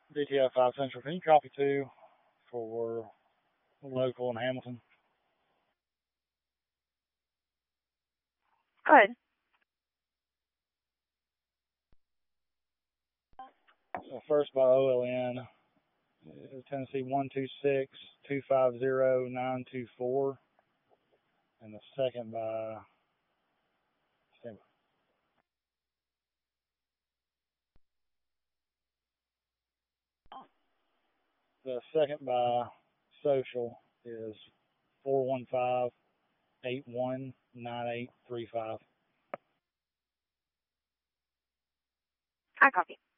DTF 5 Central, can you copy 2 for local in Hamilton? Go ahead. First by OLN, Tennessee 126-250-924, and the second by social is 415-819835. I copy.